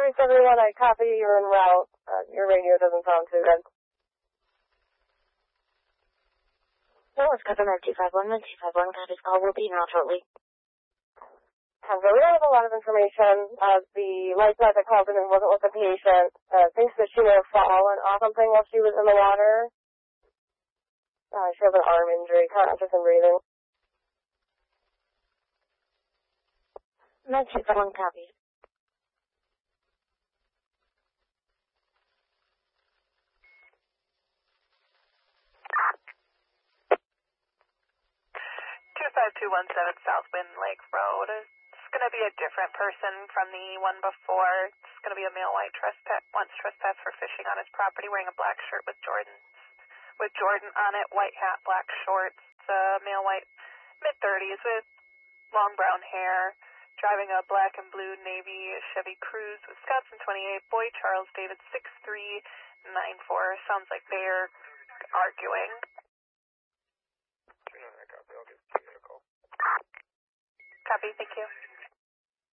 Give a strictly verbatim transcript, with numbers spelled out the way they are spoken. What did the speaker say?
three seventy-one, I copy, you're en route. Uh, your radio doesn't sound too good. North Government two five one, two five one, copies call will be en route shortly. So we don't have a lot of information. Uh, the lifeguard that called in and wasn't with the patient uh, thinks that she may have fallen off something while she was in the water. Uh, she has an arm injury, conscious and breathing. Med two five one, copy. two five two one seven South Wind Lake Road. It's going to be a different person from the one before. It's going to be a male white trespass, once trespassed for fishing on his property, wearing a black shirt with Jordan, with Jordan on it, white hat, black shorts. It's a male white, mid thirties with long brown hair, driving a black and blue Navy Chevy Cruze, Wisconsin twenty-eight. Boy Charles David six three nine four. Sounds like they're arguing. Copy, thank you.